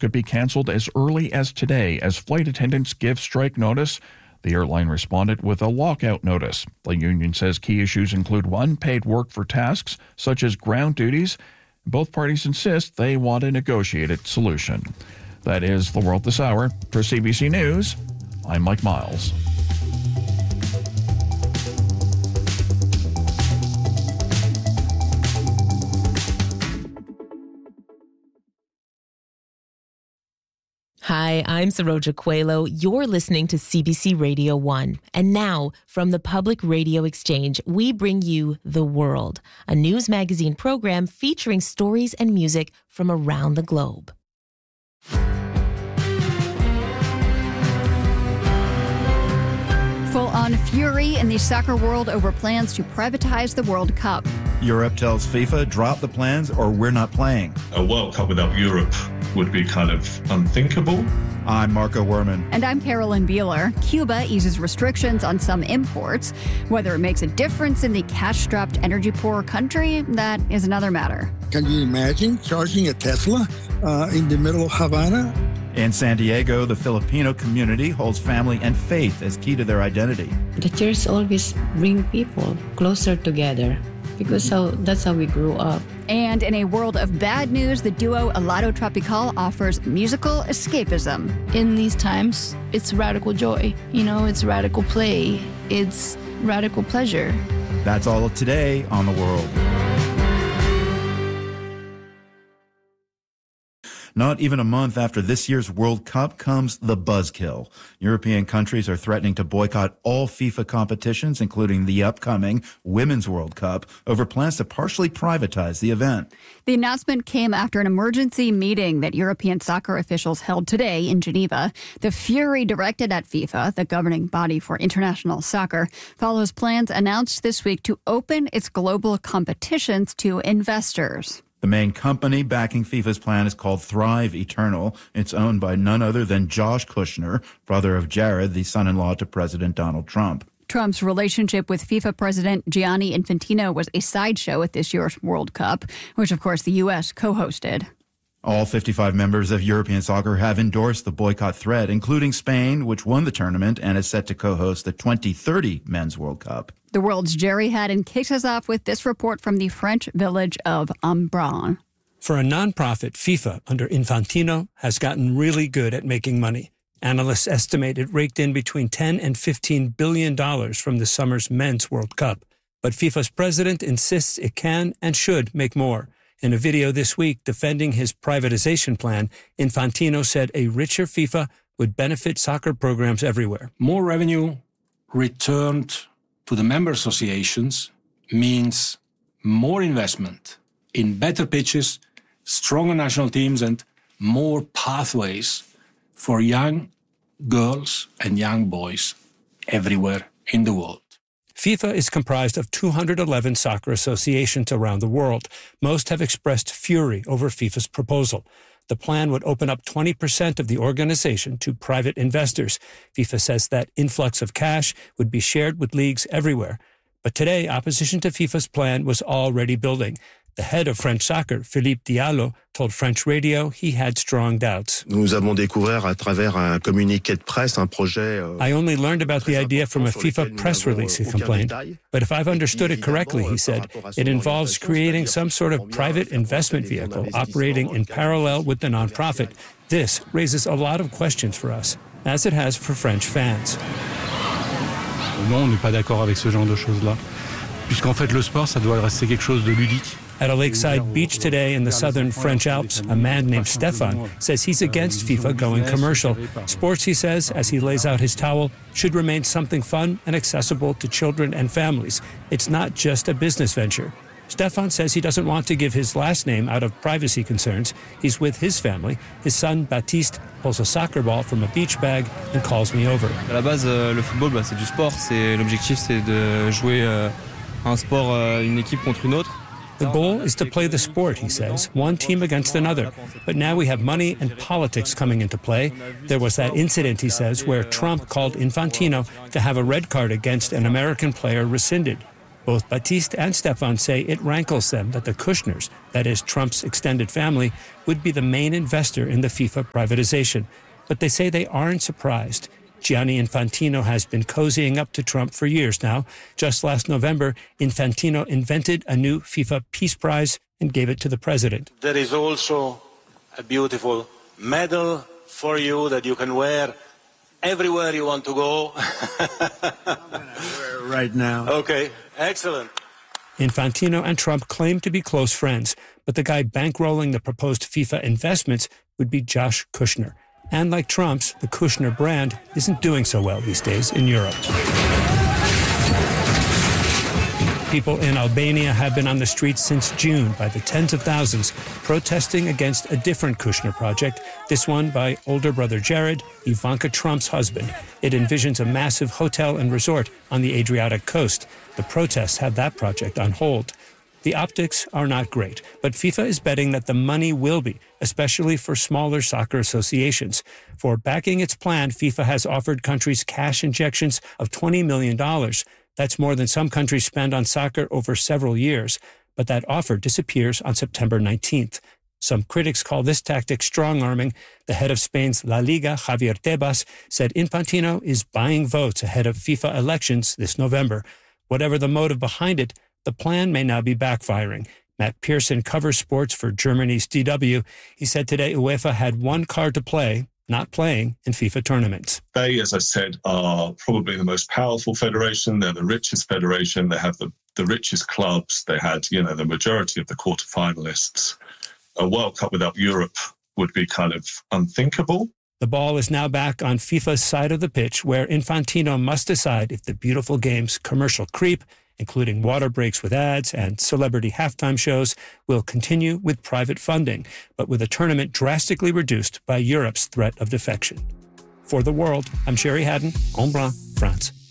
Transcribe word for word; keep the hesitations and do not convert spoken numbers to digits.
could be canceled as early as today as flight attendants give strike notice. The airline responded with a lockout notice. The union says key issues include unpaid work for tasks such as ground duties. Both parties insist they want a negotiated solution. That is the world this hour. For C B C News, I'm Mike Miles. Hi, I'm Saroja Coelho. You're listening to C B C Radio one. And now, from the Public Radio Exchange, we bring you The World, a news magazine program featuring stories and music from around the globe. Full-on fury in the soccer world over plans to privatize the World Cup. Europe tells FIFA, drop the plans or we're not playing. A World Cup without Europe would be kind of unthinkable. I'm Marco Werman. And I'm Carolyn Beeler. Cuba eases restrictions on some imports. Whether it makes a difference in the cash-strapped, energy-poor country, that is another matter. Can you imagine charging a Tesla uh, in the middle of Havana? In San Diego, the Filipino community holds family and faith as key to their identity. The church always bring people closer together because how, that's how we grew up. And in a world of bad news, the duo Helado Tropical offers musical escapism. In these times, it's radical joy. You know, it's radical play. It's radical pleasure. That's all of today on The World. Not even a month after this year's World Cup comes the buzzkill. European countries are threatening to boycott all FIFA competitions, including the upcoming Women's World Cup, over plans to partially privatize the event. The announcement came after an emergency meeting that European soccer officials held today in Geneva. The fury directed at FIFA, the governing body for international soccer, follows plans announced this week to open its global competitions to investors. The main company backing FIFA's plan is called Thrive Eternal. It's owned by none other than Josh Kushner, brother of Jared, the son-in-law to President Donald Trump. Trump's relationship with FIFA President Gianni Infantino was a sideshow at this year's World Cup, which, of course, the U S co-hosted. All fifty-five members of European soccer have endorsed the boycott threat, including Spain, which won the tournament and is set to co-host the twenty thirty Men's World Cup. The World's Jerry Haddon kicks us off with this report from the French village of Embrun. For a nonprofit, FIFA, under Infantino, has gotten really good at making money. Analysts estimate it raked in between ten and fifteen billion dollars from the summer's Men's World Cup. But FIFA's president insists it can and should make more. In a video this week defending his privatization plan, Infantino said a richer FIFA would benefit soccer programs everywhere. More revenue returned to the member associations means more investment in better pitches, stronger national teams, and more pathways for young girls and young boys everywhere in the world. FIFA is comprised of two hundred eleven soccer associations around the world. Most have expressed fury over FIFA's proposal. The plan would open up twenty percent of the organization to private investors. FIFA says that influx of cash would be shared with leagues everywhere. But today, opposition to FIFA's plan was already building. The head of French soccer, Philippe Diallo, told French radio he had strong doubts. Nous avons découvert à travers un communiqué de presse un projet. I only learned about the idea from a FIFA press release, he complained. But if I've understood it correctly, he said, it involves creating some sort of private investment vehicle operating in parallel with the nonprofit. This raises a lot of questions for us, as it has for French fans. Non, on n'est pas d'accord avec ce genre de choses-là. Puisqu'en fait, le sport, ça doit rester quelque chose de ludique. At a lakeside beach today in the southern French Alps, a man named Stefan says he's against FIFA going commercial. Sports, he says, as he lays out his towel, should remain something fun and accessible to children and families. It's not just a business venture. Stefan says he doesn't want to give his last name out of privacy concerns. He's with his family. His son, Baptiste, pulls a soccer ball from a beach bag and calls me over. À la base, le football, bah, c'est du sport. C'est, l'objectif, c'est de jouer euh, un sport, euh, une équipe contre une autre. The goal is to play the sport, he says, one team against another. But now we have money and politics coming into play. There was that incident, he says, where Trump called Infantino to have a red card against an American player rescinded. Both Baptiste and Stefan say it rankles them that the Kushners, that is Trump's extended family, would be the main investor in the FIFA privatization. But they say they aren't surprised. Gianni Infantino has been cozying up to Trump for years now. Just last November, Infantino invented a new FIFA Peace Prize and gave it to the president. There is also a beautiful medal for you that you can wear everywhere you want to go. Right now. Okay, excellent. Infantino and Trump claim to be close friends, but the guy bankrolling the proposed FIFA investments would be Josh Kushner. And like Trump's, the Kushner brand isn't doing so well these days in Europe. People in Albania have been on the streets since June by the tens of thousands, protesting against a different Kushner project, this one by older brother Jared, Ivanka Trump's husband. It envisions a massive hotel and resort on the Adriatic coast. The protests have that project on hold. The optics are not great, but FIFA is betting that the money will be, especially for smaller soccer associations. For backing its plan, FIFA has offered countries cash injections of twenty million dollars. That's more than some countries spend on soccer over several years, but that offer disappears on September nineteenth. Some critics call this tactic strong-arming. The head of Spain's La Liga, Javier Tebas, said Infantino is buying votes ahead of FIFA elections this November. Whatever the motive behind it, the plan may now be backfiring. Matt Pearson covers sports for Germany's D W. He said today UEFA had one card to play, not playing in FIFA tournaments. They, as I said, are probably the most powerful federation. They're the richest federation. They have the, the richest clubs. They had, you know, the majority of the quarterfinalists. A World Cup without Europe would be kind of unthinkable. The ball is now back on FIFA's side of the pitch, where Infantino must decide if the beautiful game's commercial creep, including water breaks with ads and celebrity halftime shows, will continue with private funding, but with a tournament drastically reduced by Europe's threat of defection. For The World, I'm Sherry Haddon, Embrun, France.